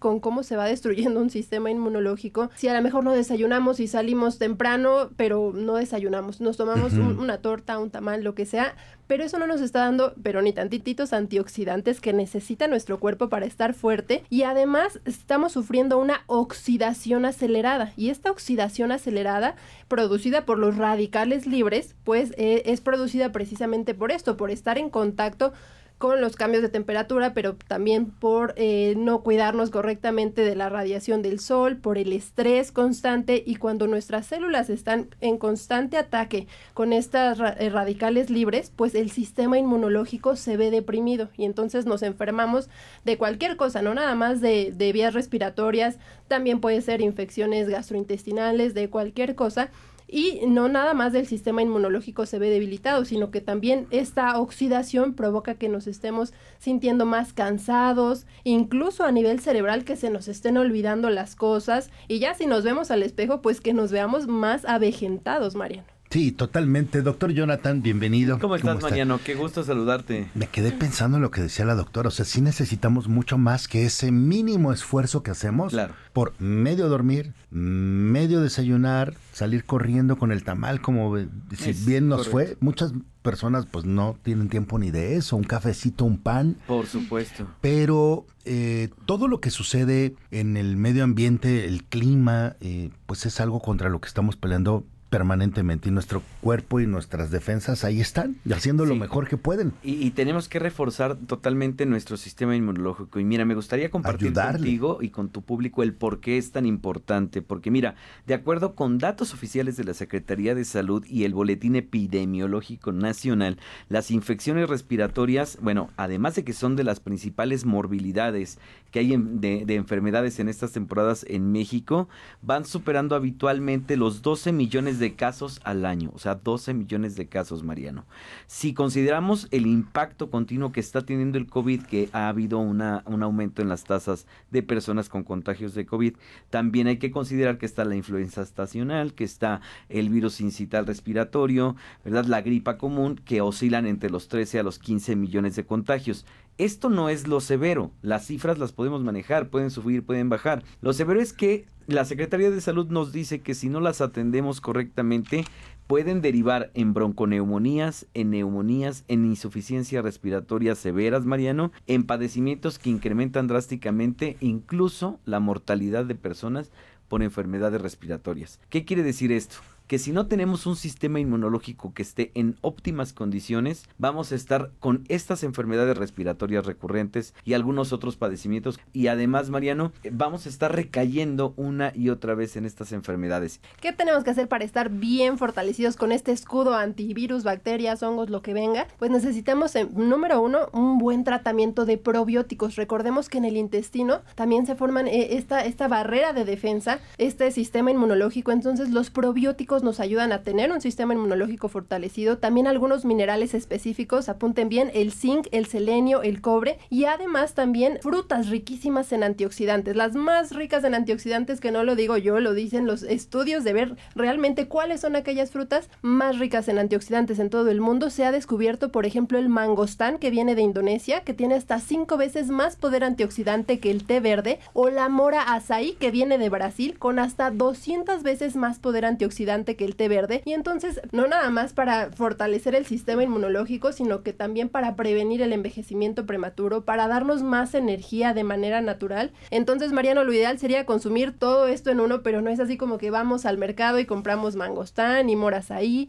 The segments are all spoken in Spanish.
con cómo se va destruyendo un sistema inmunológico. Si a lo mejor no desayunamos y salimos temprano, pero no desayunamos, nos tomamos una torta, un tamal, lo que sea, pero eso no nos está dando, pero ni tantititos antioxidantes que necesita nuestro cuerpo para estar fuerte, y además estamos sufriendo una oxidación acelerada, y esta oxidación acelerada producida por los radicales libres, pues es producida precisamente por esto, por estar en contacto con los cambios de temperatura, pero también por no cuidarnos correctamente de la radiación del sol, por el estrés constante, y cuando nuestras células están en constante ataque con estas radicales libres, pues el sistema inmunológico se ve deprimido y entonces nos enfermamos de cualquier cosa, no nada más de vías respiratorias, también puede ser infecciones gastrointestinales, de cualquier cosa. Y no nada más del sistema inmunológico se ve debilitado, sino que también esta oxidación provoca que nos estemos sintiendo más cansados, incluso a nivel cerebral, que se nos estén olvidando las cosas, y ya si nos vemos al espejo, pues que nos veamos más avejentados, Mariano. Sí, totalmente. Doctor Jonathan, bienvenido. ¿Cómo estás, Mariano? Qué gusto saludarte. Me quedé pensando en lo que decía la doctora. O sea, sí necesitamos mucho más que ese mínimo esfuerzo que hacemos por medio dormir, medio desayunar, salir corriendo con el tamal, como si bien nos fue. Muchas personas pues no tienen tiempo ni de eso, un cafecito, un pan. Por supuesto. Pero todo lo que sucede en el medio ambiente, el clima, pues es algo contra lo que estamos peleando permanentemente, y nuestro cuerpo y nuestras defensas ahí están, haciendo lo mejor que pueden. Y tenemos que reforzar totalmente nuestro sistema inmunológico. Y mira, me gustaría compartir contigo y con tu público el por qué es tan importante. Porque mira, de acuerdo con datos oficiales de la Secretaría de Salud y el Boletín Epidemiológico Nacional, las infecciones respiratorias, bueno, además de que son de las principales morbilidades que hay de enfermedades en estas temporadas en México, van superando habitualmente los 12 millones de casos al año, o sea, 12 millones de casos, Mariano. Si consideramos el impacto continuo que está teniendo el COVID, que ha habido un aumento en las tasas de personas con contagios de COVID, también hay que considerar que está la influenza estacional, que está el virus incital respiratorio, ¿verdad? La gripa común, que oscilan entre los 13 a los 15 millones de contagios. Esto no es lo severo, las cifras las podemos manejar, pueden subir, pueden bajar. Lo severo es que la Secretaría de Salud nos dice que si no las atendemos correctamente, pueden derivar en bronconeumonías, en neumonías, en insuficiencias respiratorias severas, Mariano, en padecimientos que incrementan drásticamente incluso la mortalidad de personas por enfermedades respiratorias. ¿Qué quiere decir esto? Que si no tenemos un sistema inmunológico que esté en óptimas condiciones, vamos a estar con estas enfermedades respiratorias recurrentes y algunos otros padecimientos. Y además, Mariano, vamos a estar recayendo una y otra vez en estas enfermedades. ¿Qué tenemos que hacer para estar bien fortalecidos con este escudo antivirus, bacterias, hongos, lo que venga? Pues necesitamos, número uno, un buen tratamiento de probióticos. Recordemos que en el intestino también se forman esta barrera de defensa, este sistema inmunológico. Entonces los probióticos nos ayudan a tener un sistema inmunológico fortalecido. También algunos minerales específicos, apunten bien, el zinc, el selenio, el cobre, y además también frutas riquísimas en antioxidantes, las más ricas en antioxidantes, que no lo digo yo, lo dicen los estudios de ver realmente cuáles son aquellas frutas más ricas en antioxidantes en todo el mundo. Se ha descubierto, por ejemplo, el mangostán, que viene de Indonesia, que tiene hasta 5 veces más poder antioxidante que el té verde, o la mora açaí, que viene de Brasil, con hasta 200 veces más poder antioxidante que el té verde. Y entonces, no nada más para fortalecer el sistema inmunológico, sino que también para prevenir el envejecimiento prematuro, para darnos más energía de manera natural. Entonces, Mariano, lo ideal sería consumir todo esto en uno, pero no es así como que vamos al mercado y compramos mangostán y mora açaí.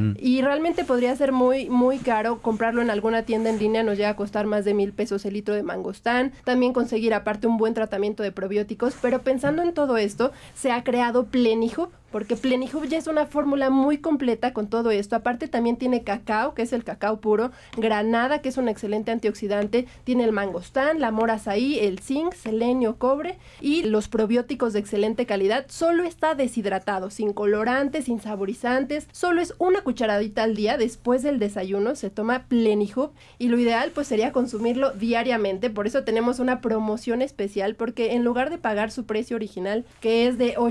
Y realmente podría ser muy, muy caro comprarlo en alguna tienda en línea, nos llega a costar más de 1,000 pesos el litro de mangostán. También conseguir aparte un buen tratamiento de probióticos, pero pensando en todo esto, se ha creado Plenihub, porque Plenihub ya es una fórmula muy completa con todo esto. Aparte también tiene cacao, que es el cacao puro, granada, que es un excelente antioxidante, tiene el mangostán, la mora açaí, el zinc, selenio, cobre y los probióticos de excelente calidad. Solo está deshidratado, sin colorantes, sin saborizantes, solo es una cucharadita al día. Después del desayuno se toma Plenihub y lo ideal pues sería consumirlo diariamente. Por eso tenemos una promoción especial, porque en lugar de pagar su precio original, que es de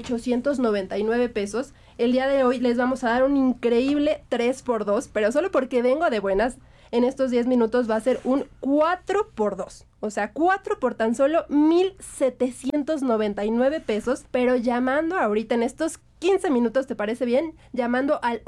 899 pesos, el día de hoy les vamos a dar un increíble 3x2, pero solo porque vengo de buenas. en estos 10 minutos va a ser un 4x2. O sea, 4 por tan solo 1,799 pesos, pero llamando ahorita en estos 15 minutos, ¿te parece bien? Llamando al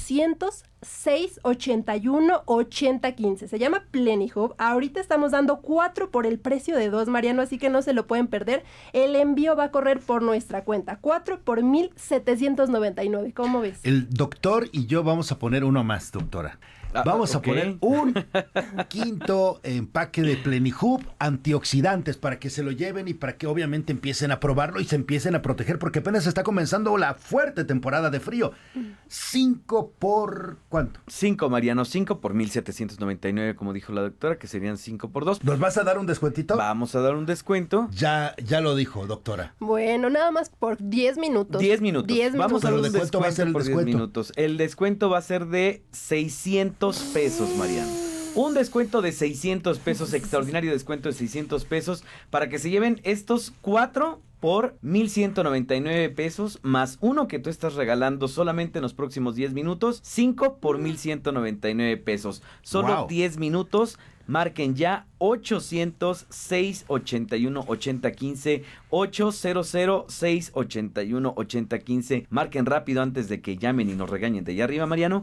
800-681-8015. Se llama Plenihub. Ahorita estamos dando 4 por el precio de 2, Mariano, así que no se lo pueden perder. El envío va a correr por nuestra cuenta. 4 por 1,799. ¿Cómo ves? El doctor y yo vamos a poner uno más, doctora. Vamos a poner un quinto empaque de Plenihub antioxidantes para que se lo lleven y para que obviamente empiecen a probarlo y se empiecen a proteger porque apenas está comenzando la fuerte temporada de frío. 5 por... ¿cuánto? 5, Mariano, 5 por 1,799, como dijo la doctora, que serían 5 por 2. ¿Nos vas a dar un descuentito? Vamos a dar un descuento. Ya lo dijo, doctora. Bueno, nada más por 10 minutos. 10 minutos. 10 minutos. Vamos a dar un descuento va a ser el por descuento. 10 minutos. El descuento va a ser de 600 pesos, Mariano. Un descuento de 600 pesos, extraordinario descuento de 600 pesos para que se lleven estos 4 por 1,199 pesos, más uno que tú estás regalando solamente en los próximos 10 minutos, 5 por 1,199 pesos. Solo 10 minutos. Marquen ya 800-681-8015, 800-681-8015. Marquen rápido antes de que llamen y nos regañen de allá arriba, Mariano.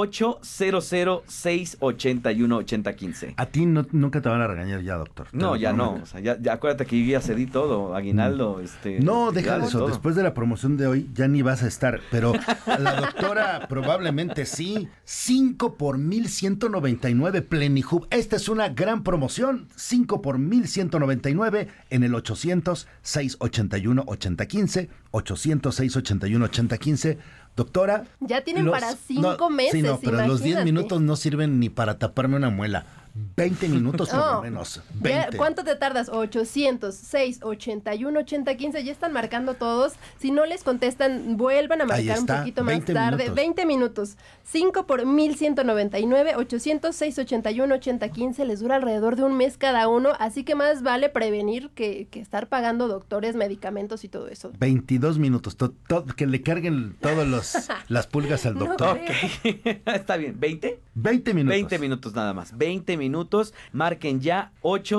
800-681-8015. A ti nunca te van a regañar ya, doctor. No, ya no. O sea, ya acuérdate que ya cedí todo, aguinaldo, No, deja de eso. todo. Después de la promoción de hoy ya ni vas a estar. Pero la doctora probablemente sí. 5 por 1,199 Plenihub. Esta es una gran promoción. 5 por 1,199 en el 800-681-8015. 800-681-8015. Doctora. Ya tienen para 5 meses. Sí, no, pero imagínate. los 10 minutos no sirven ni para taparme una muela. 20 minutos por lo menos. 20. ¿Cuánto te tardas? 800-681-8015. Ya están marcando todos. Si no les contestan, vuelvan a marcar un poquito más tarde. Minutos. 20 minutos. 5 por 1,199. 800-681-8015. Les dura alrededor de un mes cada uno. Así que más vale prevenir que estar pagando doctores, medicamentos y todo eso. 22 minutos. Que le carguen todas las pulgas al doctor. Ok. Está bien. ¿20? 20 minutos. 20 minutos nada más. 20 minutos. Marquen ya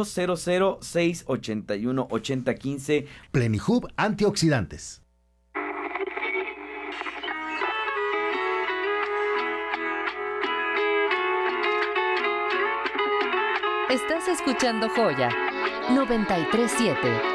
800-681-8015. Plenihub antioxidantes. Estás escuchando Joya 93.7.